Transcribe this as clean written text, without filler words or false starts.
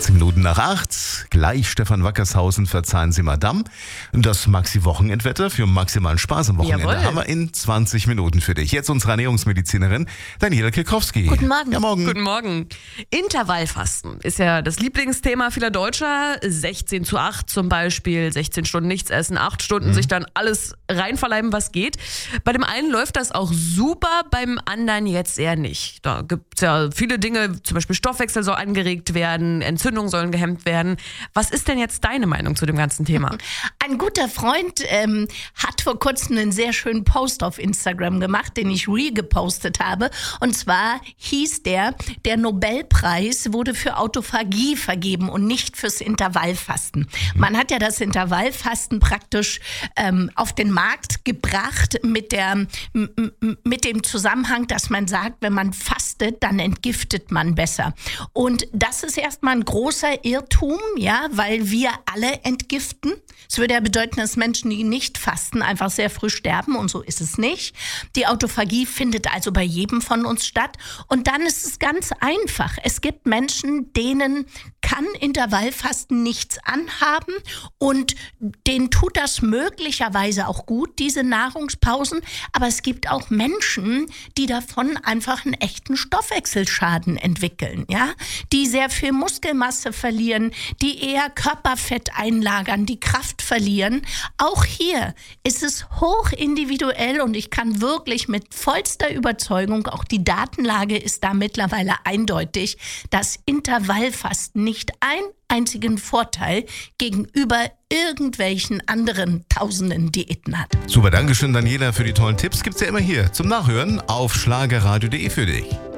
18 Minuten nach 8. Gleich Stefan Wackershausen, verzeihen Sie Madame. Das Maxi-Wochenendwetter für maximalen Spaß am Wochenende Jawohl. haben wir in 20 Minuten für dich. Jetzt unsere Ernährungsmedizinerin Daniela Kirkowski. Guten Morgen. Ja, morgen. Guten Morgen. Intervallfasten ist ja das Lieblingsthema vieler Deutscher. 16:8 zum Beispiel, 16 Stunden nichts essen, 8 Stunden sich dann alles reinverleiben, was geht. Bei dem einen läuft das auch super, beim anderen jetzt eher nicht. Da gibt es ja viele Dinge, zum Beispiel Stoffwechsel soll angeregt werden, Entzündungen sollen gehemmt werden. Was ist denn jetzt deine Meinung zu dem ganzen Thema? Ein guter Freund hat vor kurzem einen sehr schönen Post auf Instagram gemacht, den ich gepostet habe. Und zwar hieß der Nobelpreis wurde für Autophagie vergeben und nicht fürs Intervallfasten. Man hat ja das Intervallfasten praktisch auf den Markt gebracht mit dem Zusammenhang, dass man sagt, wenn man fastet, dann entgiftet man besser. Und das ist erstmal ein großer Irrtum, ja, weil wir alle entgiften. Es würde ja bedeuten, dass Menschen, die nicht fasten, einfach sehr früh sterben, und so ist es nicht. Die Autophagie findet also bei jedem von uns statt. Und dann ist es ganz einfach. Es gibt Menschen, denen kann Intervallfasten nichts anhaben und denen tut das möglicherweise auch gut, diese Nahrungspausen. Aber es gibt auch Menschen, die davon einfach einen echten Stoffwechselschaden entwickeln, ja, die sehr viel Muskelmasse verlieren, die eher Körperfett einlagern, die Kraft verlieren. Auch hier ist es hochindividuell und ich kann wirklich mit vollster Überzeugung, auch die Datenlage ist da mittlerweile eindeutig, dass Intervallfasten nicht einen einzigen Vorteil gegenüber irgendwelchen anderen tausenden Diäten hat. Super, Dankeschön Daniela für die tollen Tipps. Gibt's ja immer hier zum Nachhören auf schlagerradio.de für dich.